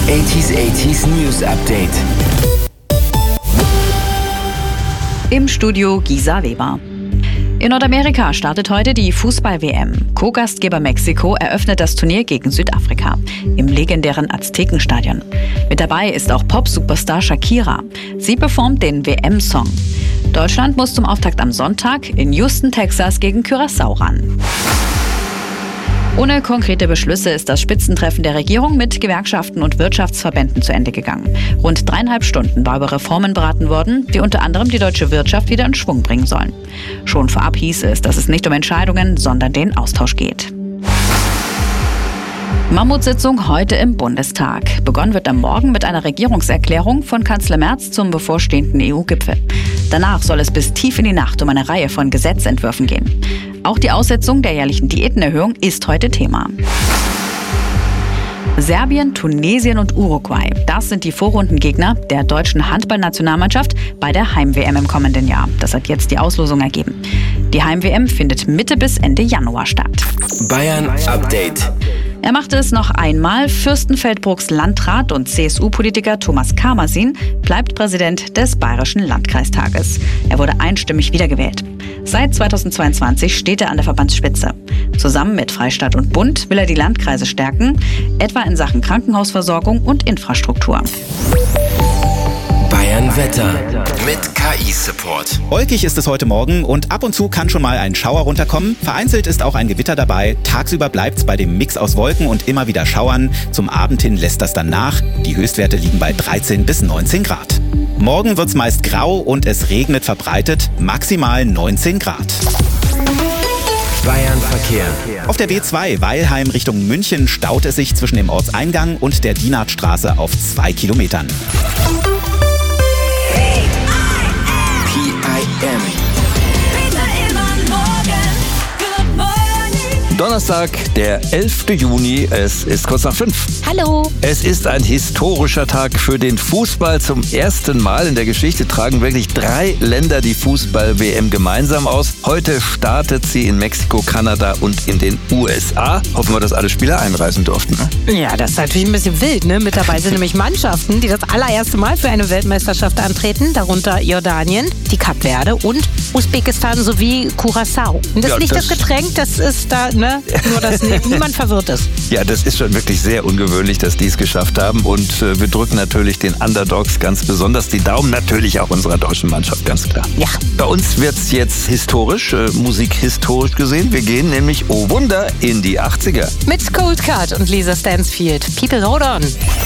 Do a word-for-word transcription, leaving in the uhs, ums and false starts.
achtziger achtziger News Update. Im Studio Gisa Weber. In Nordamerika startet heute die Fußball-W M. Co-Gastgeber Mexiko eröffnet das Turnier gegen Südafrika im legendären Aztekenstadion. Mit dabei ist auch Pop-Superstar Shakira. Sie performt den W M-Song. Deutschland muss zum Auftakt am Sonntag in Houston, Texas gegen Curaçao ran. Ohne konkrete Beschlüsse ist das Spitzentreffen der Regierung mit Gewerkschaften und Wirtschaftsverbänden zu Ende gegangen. Rund dreieinhalb Stunden war über Reformen beraten worden, die unter anderem die deutsche Wirtschaft wieder in Schwung bringen sollen. Schon vorab hieß es, dass es nicht um Entscheidungen, sondern den Austausch geht. Mammutsitzung heute im Bundestag. Begonnen wird am Morgen mit einer Regierungserklärung von Kanzler Merz zum bevorstehenden E U-Gipfel. Danach soll es bis tief in die Nacht um eine Reihe von Gesetzentwürfen gehen. Auch die Aussetzung der jährlichen Diätenerhöhung ist heute Thema. Serbien, Tunesien und Uruguay. Das sind die Vorrundengegner der deutschen Handballnationalmannschaft bei der Heim-W M im kommenden Jahr. Das hat jetzt die Auslosung ergeben. Die Heim-W M findet Mitte bis Ende Januar statt. Bayern Update. Er machte es noch einmal. Fürstenfeldbrucks Landrat und C S U-Politiker Thomas Kamersin bleibt Präsident des Bayerischen Landkreistages. Er wurde einstimmig wiedergewählt. Seit zweitausendzweiundzwanzig steht er an der Verbandsspitze. Zusammen mit Freistaat und Bund will er die Landkreise stärken, etwa in Sachen Krankenhausversorgung und Infrastruktur. Bayern Wetter mit K I-Support. Wolkig ist es heute Morgen und ab und zu kann schon mal ein Schauer runterkommen. Vereinzelt ist auch ein Gewitter dabei. Tagsüber bleibt es bei dem Mix aus Wolken und immer wieder Schauern. Zum Abend hin lässt das dann nach. Die Höchstwerte liegen bei dreizehn bis neunzehn Grad. Morgen wird es meist grau und es regnet verbreitet. Maximal neunzehn Grad. Bayern Verkehr. Auf der B zwei Weilheim Richtung München staut es sich zwischen dem Ortseingang und der Dienardstraße auf zwei Kilometern. P I M. Donnerstag, der elfter Juni, es ist kurz nach fünf. Hallo. Es ist ein historischer Tag für den Fußball. Zum ersten Mal in der Geschichte tragen wirklich drei Länder die Fußball-W M gemeinsam aus. Heute startet sie in Mexiko, Kanada und in den U S A. Hoffen wir, dass alle Spieler einreisen durften. Ne? Ja, das ist natürlich ein bisschen wild, ne? Mit dabei sind nämlich Mannschaften, die das allererste Mal für eine Weltmeisterschaft antreten, darunter Jordanien, die Kap Verde und Usbekistan sowie Curaçao. Und das Ja, ist nicht das- das Getränk, das ist da, ne? Nur, dass niemand verwirrt ist. Ja, das ist schon wirklich sehr ungewöhnlich, dass die es geschafft haben. Und äh, wir drücken natürlich den Underdogs ganz besonders die Daumen. Natürlich auch unserer deutschen Mannschaft, ganz klar. Ja. Bei uns wird es jetzt historisch, äh, musikhistorisch gesehen. Wir gehen nämlich, oh Wunder, in die achtziger. Mit Cold Card und Lisa Stansfield. People hold on.